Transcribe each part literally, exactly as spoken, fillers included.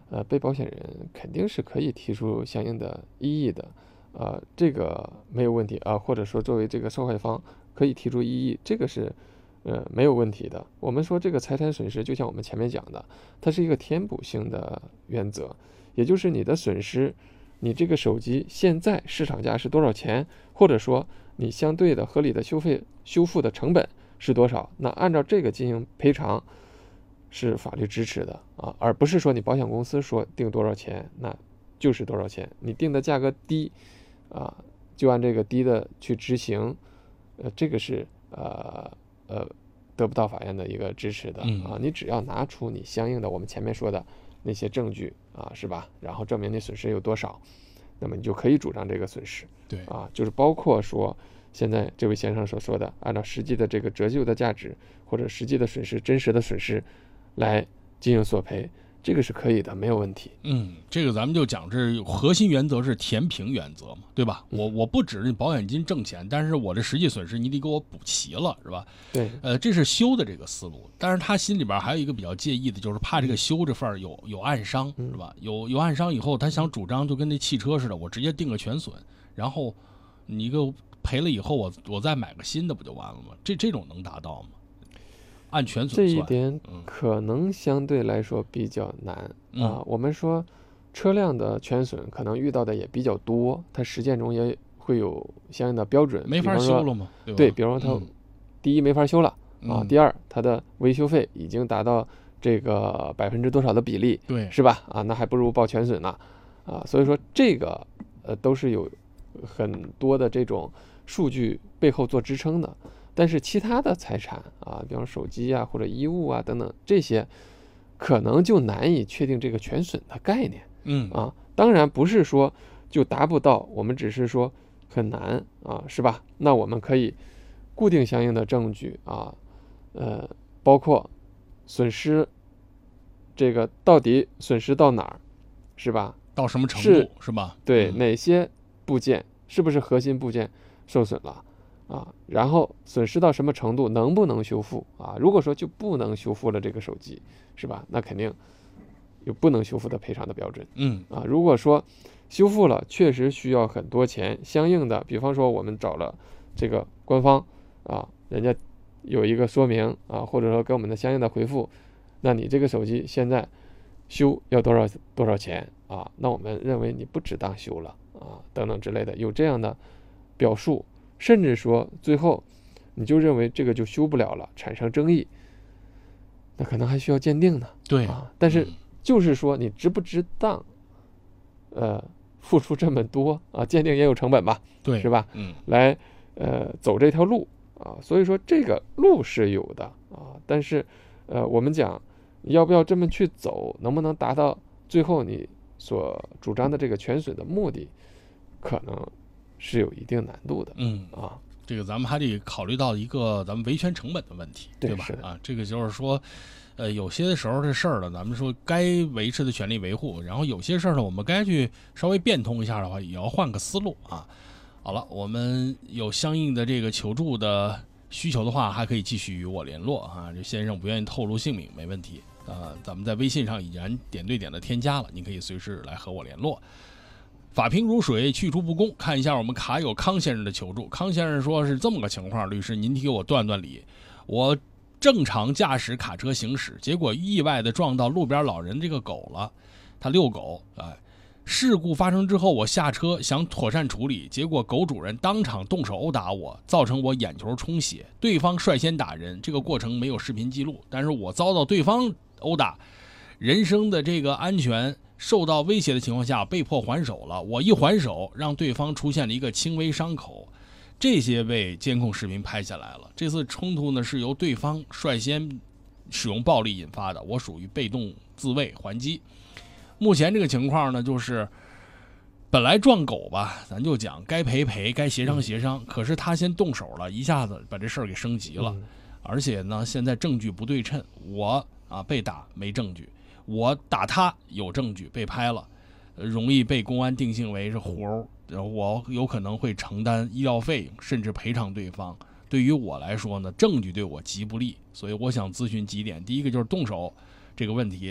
呃，被保险人肯定是可以提出相应的异议的，呃，这个没有问题啊，或者说作为这个受害方可以提出异议，这个是呃没有问题的。我们说这个财产损失，就像我们前面讲的，它是一个填补性的原则，也就是你的损失，你这个手机现在市场价是多少钱，或者说你相对的合理的修费修复的成本是多少，那按照这个进行赔偿是法律支持的啊，而不是说你保险公司说定多少钱，那就是多少钱，你定的价格低啊，就按这个低的去执行，呃，这个是呃呃得不到法院的一个支持的啊。你只要拿出你相应的我们前面说的那些证据啊，是吧？然后证明你损失有多少，那么你就可以主张这个损失。 对啊，就是包括说现在这位先生所说的，按照实际的这个折旧的价值或者实际的损失、真实的损失来进行索赔，这个是可以的，没有问题。 嗯，这个咱们就讲这核心原则是填平原则嘛，对吧？我我不指着保险金挣钱，但是我的实际损失你得给我补齐了，是吧？ 对， 呃，这是修的这个思路。但是他心里边还有一个比较介意的，就是怕这个修这份儿有有暗伤，是吧？有有暗伤以后，他想主张就跟那汽车似的，我直接定个全损，然后你给我赔了以后，我我再买个新的不就完了吗？这这种能达到吗？按全损这算， 一点可能相对来说比较难、 嗯、 啊。我们说车辆的全损可能遇到的也比较多，它实践中也会有相应的标准， 没法修了吗？对吧？ 对，比方说它、嗯、第一没法修了啊， 嗯、 第二它的维修费已经达到这个百分之多少的比例， 对， 是吧？啊，那还不如报全损呢，啊，所以说这个呃都是有很多的这种数据背后做支撑的。但是其他的财产啊，比方手机啊或者衣物啊等等这些，可能就难以确定这个全损的概念。 嗯啊，当然不是说就达不到，我们只是说很难啊，是吧？那我们可以固定相应的证据啊，呃，包括损失这个到底损失到哪儿，是吧？ 到什么程度 是, 是吧？ 对、 嗯， 哪些部件是不是核心部件受损了？啊，然后损失到什么程度，能不能修复啊？如果说就不能修复了这个手机，是吧？那肯定有不能修复的赔偿的标准。 嗯啊，如果说修复了，确实需要很多钱，相应的，比方说我们找了这个官方啊，人家有一个说明啊，或者说给我们的相应的回复，那你这个手机现在修要多少多少钱啊？那我们认为你不值当修了啊，等等之类的，有这样的表述。甚至说最后你就认为这个就修不了了，产生争议，那可能还需要鉴定呢。 对啊，但是就是说你值不值当，呃，付出这么多啊，鉴定也有成本吧， 对， 是吧？ 嗯， 来呃走这条路啊，所以说这个路是有的啊，但是呃我们讲要不要这么去走，能不能达到最后你所主张的这个全损的目的，可能是有一定难度的。 嗯啊， 这个咱们还得考虑到一个咱们维权成本的问题， 对吧？啊，这个就是说，呃，有些时候这事儿呢，咱们说该维持的权利维护，然后有些事儿呢，我们该去稍微变通一下的话，也要换个思路啊。好了，我们有相应的这个求助的需求的话，还可以继续与我联络啊。这先生不愿意透露姓名，没问题啊。咱们在微信上已然点对点的添加了，您可以随时来和我联络。法平如水，去除不公。看一下我们卡友康先生的求助。康先生说是这么个情况，律师您替给我断断理。我正常驾驶卡车行驶，结果意外的撞到路边老人这个狗了，他遛狗，哎，事故发生之后，我下车想妥善处理，结果狗主人当场动手殴打我，造成我眼球充血，对方率先打人，这个过程没有视频记录，但是我遭到对方殴打，人身的这个安全受到威胁的情况下被迫还手了，我一还手让对方出现了一个轻微伤口，这些被监控视频拍下来了。这次冲突呢是由对方率先使用暴力引发的，我属于被动自卫还击。目前这个情况呢就是本来撞狗吧，咱就讲该赔赔，该协商协商，可是他先动手了，一下子把这事儿给升级了，而且呢现在证据不对称，我啊被打没证据，我打他有证据被拍了，容易被公安定性为是活儿，我有可能会承担医疗费用甚至赔偿对方。对于我来说呢，证据对我极不利，所以我想咨询几点。第一个就是动手这个问题，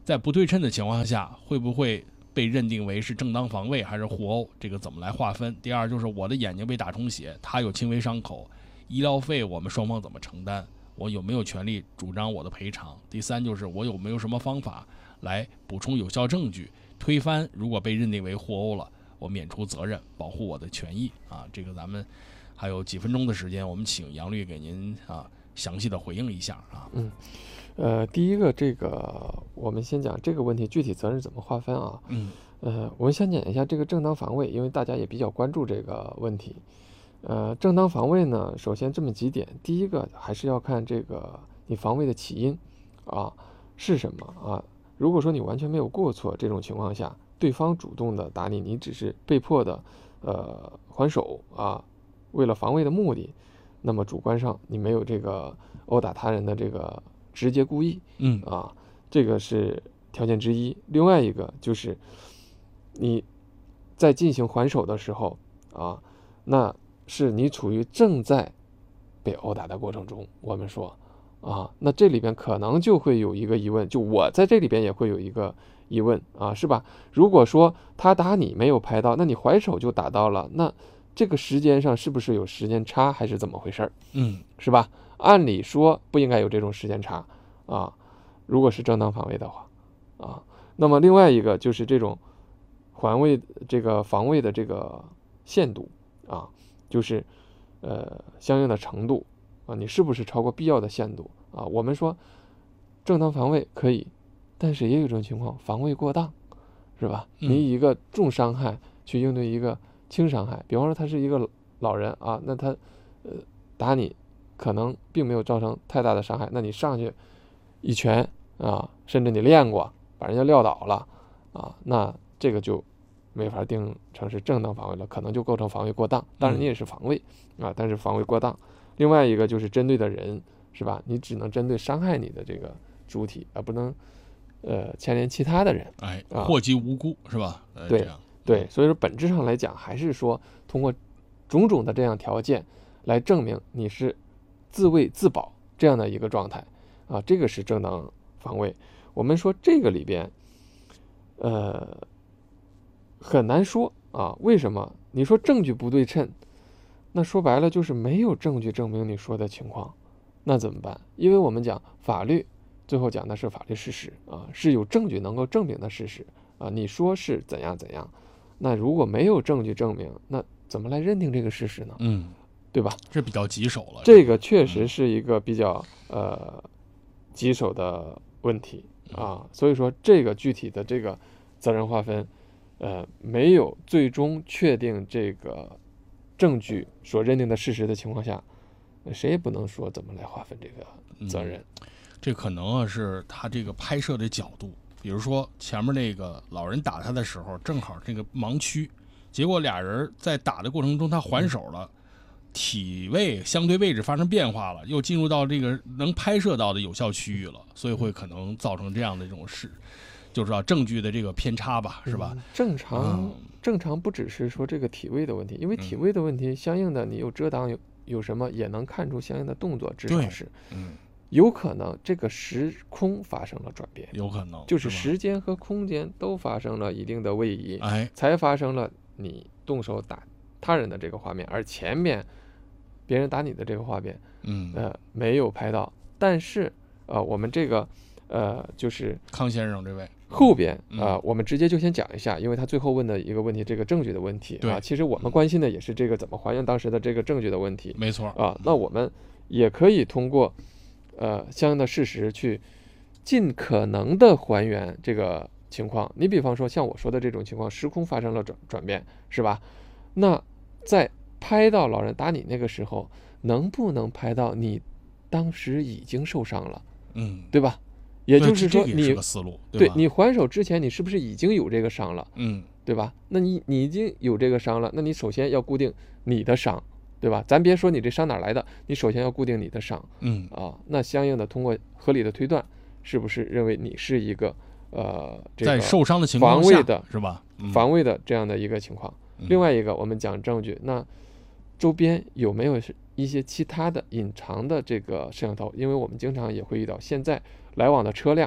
在不对称的情况下，会不会被认定为是正当防卫还是互殴？这个怎么来划分？第二就是我的眼睛被打充血，他有轻微伤口，医疗费我们双方怎么承担？我有没有权利主张我的赔偿？第三就是我有没有什么方法来补充有效证据，推翻如果被认定为互殴了，我免除责任，保护我的权益啊！这个咱们还有几分钟的时间，我们请杨律给您啊详细的回应一下啊。 嗯。呃，第一个，这个我们先讲这个问题具体责任怎么划分啊？ 嗯， 呃，我们先讲一下这个正当防卫，因为大家也比较关注这个问题。呃，正当防卫呢，首先这么几点，第一个还是要看这个你防卫的起因啊是什么啊？如果说你完全没有过错，这种情况下，对方主动的打你，你只是被迫的呃还手啊，为了防卫的目的，那么主观上你没有这个殴打他人的这个直接故意， 嗯啊，这个是条件之一。另外一个就是你在进行还手的时候啊，那是你处于正在被殴打的过程中。我们说啊，那这里边可能就会有一个疑问，就我在这里边也会有一个疑问啊，是吧？如果说他打你没有拍到，那你还手就打到了，那这个时间上是不是有时间差，还是怎么回事儿？ 嗯， 是吧？按理说不应该有这种时间差啊，如果是正当防卫的话啊。那么另外一个就是这种环卫这个防卫的这个限度啊，就是呃相应的程度啊，你是不是超过必要的限度啊？我们说正当防卫可以，但是也有一种情况，防卫过当，是吧？ 嗯你以一个重伤害去应对一个轻伤害，比方说他是一个老人啊，那他呃打你可能并没有造成太大的伤害，那你上去一拳啊，甚至你练过把人家撂倒了啊，那这个就没法定成是正当防卫了，可能就构成防卫过当。当然你也是防卫啊，但是防卫过当。另外一个就是针对的人，是吧？你只能针对伤害你的这个主体，而不能呃牵连其他的人。 哎， 啊祸及无辜是吧？呃、 对这样对，所以说本质上来讲，还是说通过种种的这样条件来证明你是自卫自保这样的一个状态啊，这个是正当防卫。我们说这个里边，呃，很难说啊，为什么？你说证据不对称，那说白了就是没有证据证明你说的情况，那怎么办？因为我们讲法律，最后讲的是法律事实啊，是有证据能够证明的事实啊，你说是怎样怎样，那如果没有证据证明，那怎么来认定这个事实呢？ 嗯， 对吧？ 这比较棘手了。 这个确实是一个比较呃棘手的问题啊，所以说这个具体的这个责任划分，呃，没有最终确定这个证据所认定的事实的情况下，谁也不能说怎么来划分这个责任。 嗯、这可能啊是他这个拍摄的角度，比如说前面那个老人打他的时候，正好这个盲区，结果俩人在打的过程中他还手了。体位相对位置发生变化了，又进入到这个能拍摄到的有效区域了，所以会可能造成这样的这种事，就是说证据的这个偏差吧，是吧？ 嗯、正常、 嗯、 正常不只是说这个体位的问题，因为体位的问题，相应的你有遮挡有有什么也能看出相应的动作，至少是， 嗯， 有可能这个时空发生了转变， 有可能就是时间和空间都发生了一定的位移， 哎， 才发生了你动手打他人的这个画面，而前面别人打你的这个画面， 嗯， 呃，没有拍到，但是呃，我们这个呃，就是康先生这位后边啊、 嗯呃，我们直接就先讲一下，因为他最后问的一个问题，这个证据的问题啊，其实我们关心的也是这个怎么还原当时的这个证据的问题， 没错啊，那我们也可以通过呃相应的事实去尽可能的还原这个情况。你比方说像我说的这种情况，时空发生了转转变，是吧？那在拍到老人打你那个时候，能不能拍到你当时已经受伤了？ 嗯， 对吧？也就是说你， 这个思路， 对你还手之前，你是不是已经有这个伤了？ 嗯， 对吧？那你你已经有这个伤了，那你首先要固定你的伤，对吧？咱别说你这伤哪来的，你首先要固定你的伤。 嗯啊，那相应的通过合理的推断，是不是认为你是一个呃这个在受伤的情况下防卫的是吧？ 嗯、防卫的这样的一个情况。 嗯、 另外一个，我们讲证据，那周边有没有一些其他的隐藏的这个摄像头？因为我们经常也会遇到，现在来往的车辆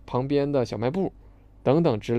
旁边的小卖部等等之类。